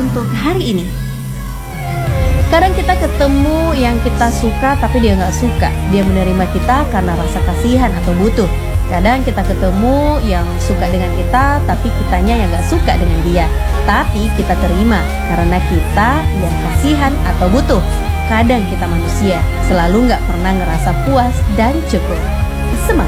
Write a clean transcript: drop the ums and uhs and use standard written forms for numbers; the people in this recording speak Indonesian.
untuk hari ini. Kadang kita ketemu yang kita suka tapi dia nggak suka. Dia menerima kita karena rasa kasihan atau butuh. Kadang kita ketemu yang suka dengan kita tapi kitanya yang nggak suka dengan dia. Tapi kita terima karena kita yang kasihan atau butuh. Kadang kita manusia, selalu nggak pernah ngerasa puas dan cukup. Semangat!